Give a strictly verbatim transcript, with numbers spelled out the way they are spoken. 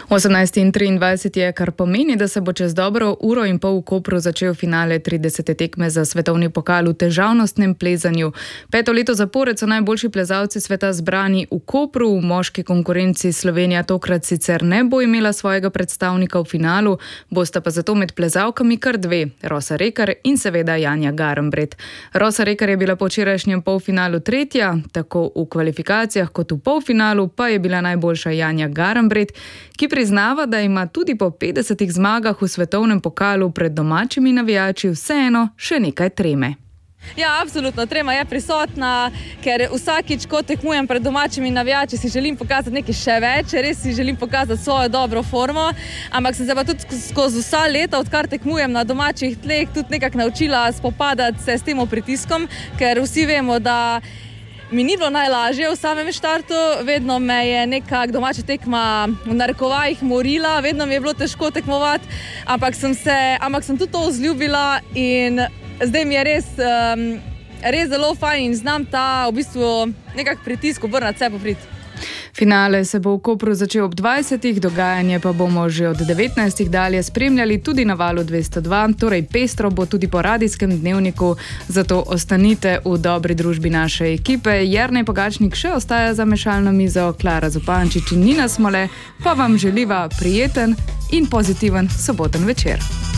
osemnajsti in triindvajseti je, kar pomeni, da se bo čez dobro uro in pol v Kopru začel finale tridesete tekme za svetovni pokal v težavnostnem plezanju. Peto leto zapored so najboljši plezalci sveta zbrani v Kopru. V moški konkurenci Slovenija tokrat sicer ne bo imela svojega predstavnika v finalu, bosta pa zato med plezalkami kar dve, Rosa Rekar in seveda Janja Garnbret. Rosa Rekar je bila po včerajšnjem polfinalu tretja, tako v kvalifikacijah kot v polfinalu pa je bila najboljša Janja Garnbret, ki priznava, da ima tudi po petdesetih zmagah v svetovnem pokalu pred domačimi navijači vseeno še nekaj treme. Ja, absolutno, trema je prisotna, ker vsakič, ko tekmujem pred domačimi navijači, si želim pokazati nekaj še več, res si želim pokazati svojo dobro formo, ampak sem se pa tudi skozi vsa leta, odkar tekmujem na domačih tleh, tudi nekako naučila spopadati se s tem pritiskom, ker vsi vemo, da mi ni bilo najlažje v samem štartu, vedno me je nekak domača tekma v narekovajih morila, vedno mi je bilo težko tekmovati, ampak sem se, ampak sem tudi to vzljubila in zdaj mi je res, um, res zelo fajn in znam ta v bistvu nekak pritisk obrnati vse poprit. Finale se bo v Kopru začel ob dvajsetih, dogajanje pa bomo že od devetnajstih dalje spremljali tudi na Valu dvesto dva, torej pestro bo tudi po radijskem dnevniku, zato ostanite v dobri družbi naše ekipe. Jernej Pogačnik še ostaja za mešalno mizo, Klara Zupančič in Nina Smole pa vam želiva prijeten in pozitiven soboten večer.